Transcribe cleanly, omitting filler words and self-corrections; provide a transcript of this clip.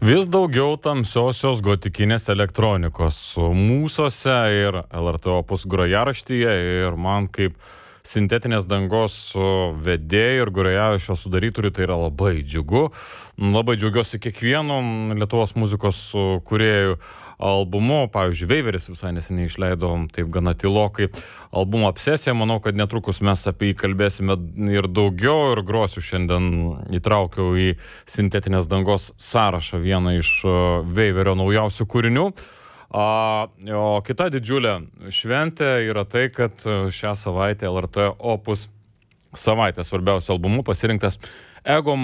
Vis daugiau tamsiosios gotikinės elektronikos mūsuose ir LRT Opus grojaraštyje, ir man kaip sintetinės dangos vedėjai ir grojaraščio sudarytojui tai yra labai džiugu. Labai džiaugiuosi kiekvienu Lietuvos muzikos kūrėjų albumu. Pavyzdžiui, Veiveris visai neseniai išleido taip gana tylokai albumą Obsesija. Manau, kad netrukus mes apie jį kalbėsime ir daugiau, ir grosiu šiandien įtraukiau į sintetinės dangos sąrašą vieną iš Veiverio naujausių kūrinių. O kita didžiulė šventė yra tai, kad šią savaitę LRT Opus savaitės svarbiausių albumų pasirinktas Ego